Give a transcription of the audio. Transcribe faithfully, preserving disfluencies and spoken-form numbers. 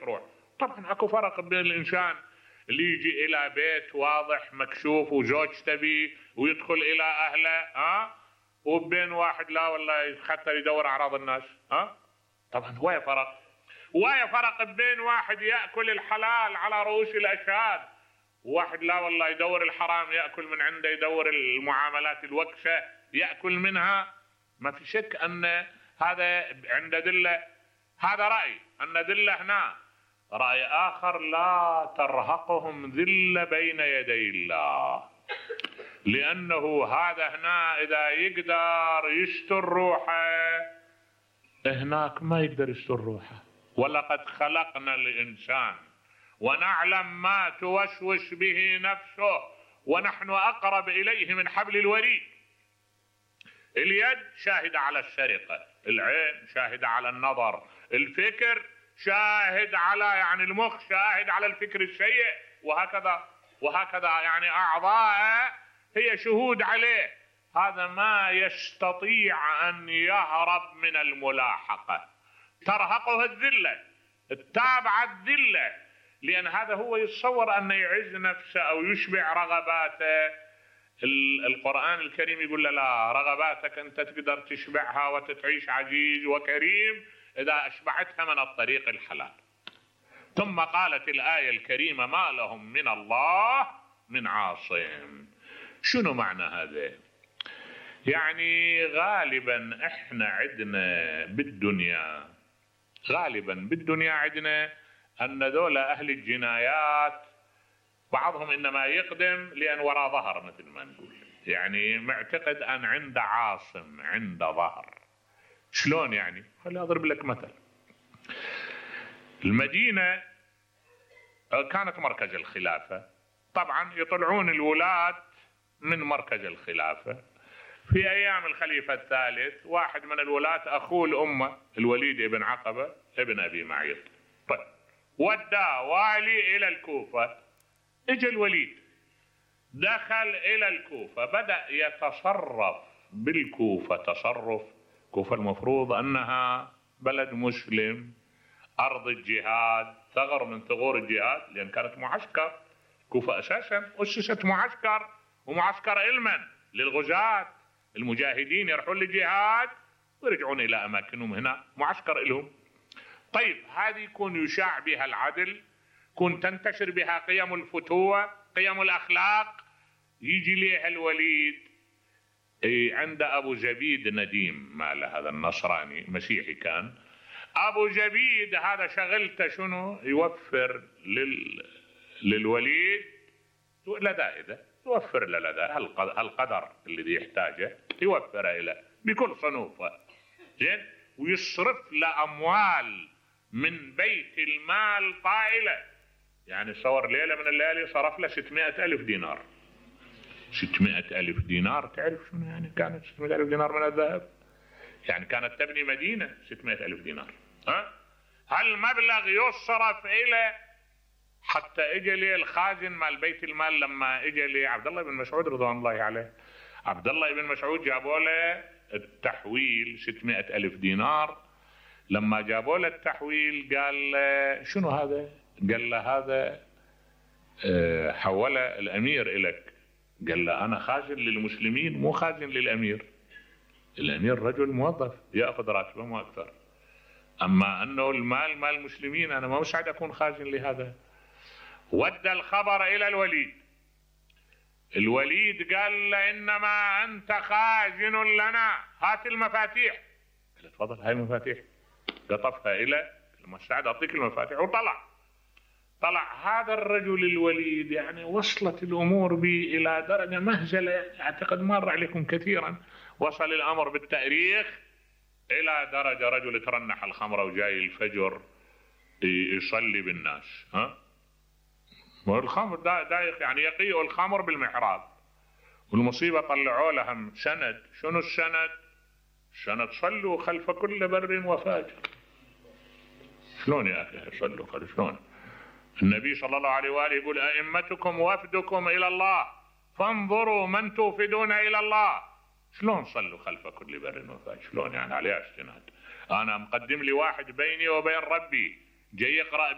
مشروع. طبعا اكو فرق بين الانسان اللي يجي الى بيت واضح مكشوف وزوجته بيه ويدخل الى اهله ها، وبين واحد لا والله حتى يدور اعراض الناس ها. طبعا هواية فرق، هواية فرق بين واحد ياكل الحلال على رؤوس الاشهاد وواحد لا والله يدور الحرام ياكل من عنده، يدور المعاملات الوكسه ياكل منها. ما في شك ان هذا عند دله، هذا راي ان دله هنا. راي اخر لا ترهقهم ذله بين يدي الله، لانه هذا هنا اذا يقدر يستر روحه هناك ما يقدر يستر روحه. ولقد خلقنا الانسان ونعلم ما توسوس به نفسه ونحن اقرب اليه من حبل الوريد. اليد شاهدة على السرقة، العين شاهدة على النظر، الفكر شاهد على يعني المخ شاهد على الفكر السيء، وهكذا وهكذا يعني أعضاء هي شهود عليه. هذا ما يستطيع أن يهرب من الملاحقة، ترهقه الذلة، التابعة الذلة، لأن هذا هو يتصور أن يعز نفسه أو يشبع رغباته. القرآن الكريم يقول له لا، رغباتك أنت تقدر تشبعها وتتعيش عزيز وكريم إذا أشبعتها من الطريق الحلال. ثم قالت الآية الكريمة ما لهم من الله من عاصم. شنو معنى هذا؟ يعني غالبا احنا عندنا بالدنيا، غالبا بالدنيا عندنا أن ذولا أهل الجنايات بعضهم إنما يقدم لأن وراء ظهر مثل ما نقول، يعني معتقد أن عنده عاصم عنده ظهر. شلون يعني؟ خليني أضرب لك مثل. المدينة كانت مركز الخلافة، طبعا يطلعون الولاة من مركز الخلافة. في أيام الخليفة الثالث واحد من الولاة أخوه الأمة الوليد ابن عقبة ابن أبي معيط، طيب ودى والي إلى الكوفة. اجى الوليد دخل الى الكوفة، بدأ يتصرف بالكوفة تصرف. كوفة المفروض انها بلد مسلم، ارض الجهاد، ثغر من ثغور الجهاد، لان كانت معسكر. كوفة اساسا اسست معسكر، ومعسكر علما للغزاة المجاهدين يروحون للجهاد ويرجعون الى اماكنهم، هنا معسكر لهم. طيب هذه يكون يشاع بها العدل، كون تنتشر بها قيم الفتوة قيم الأخلاق. يجي ليها الوليد عند أبو زبيد نديم ماله، هذا النصراني مسيحي كان. أبو زبيد هذا شغلته شنو؟ يوفر لل... للوليد لدائه، يوفر له لدائه القدر الذي يحتاجه يوفره له بكل صنوفه، زين، ويصرف له أموال من بيت المال طائلة. يعني صور ليلة من الليالي صرف له ستمائة ألف دينار. ستمائة ألف دينار تعرف شنو يعني؟ كانت ستمائة ألف دينار من الذهب، يعني كانت تبني مدينة ستمائة ألف دينار. ها؟ هالمبلغ يصرف إلى حتى اجى لي الخازن مال بيت المال، لما اجى لي عبد الله بن مسعود رضوان الله عليه، عبد الله بن مسعود جابوا له التحويل ستمائة ألف دينار. لما جابوا له التحويل قال له شنو هذا؟ قال له هذا حول الأمير إليك. قال له أنا خازن للمسلمين مو خازن للأمير. الأمير رجل موظف يأخذ راتبه مو أكثر، أما أنه المال مال المسلمين أنا ما مساعد أكون خازن لهذا. ودى الخبر إلى الوليد. الوليد قال له إنما أنت خازن لنا، هات المفاتيح. قال تفضل هاي المفاتيح. قطفها إلى المساعد أعطيك المفاتيح وطلع. طلع هذا الرجل الوليد، يعني وصلت الأمور به إلى درجة مهزلة أعتقد مر عليكم كثيرا. وصل الأمر بالتاريخ إلى درجة رجل ترنح الخمرة وجاي الفجر يصلي بالناس. ها؟ والخمر دايق يعني يقيء الخمر بالمحراب. والمصيبة طلعوا لهم سند. شنو السند؟ سند صلوا خلف كل بر وفاجر. شلون يا أخي صلوا خلف؟ شلون؟ النبي صلى الله عليه وآله يقول أئمتكم وفدكم إلى الله فانظروا من توفدون إلى الله. شلون صلوا خلف كل بر وفاجر؟ شلون يعني عليها استناد؟ أنا مقدم لي واحد بيني وبين ربي جاي يقرأ